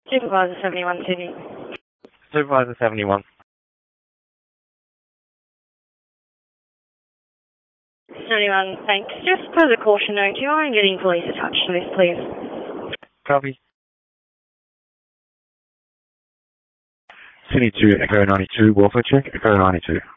Supervisor 71 Sydney. Supervisor 71. 71, thanks. Just as a caution note, do you mind getting police attached to this, please? Copy. Sydney 2, Echo 92, welfare check, Echo 92.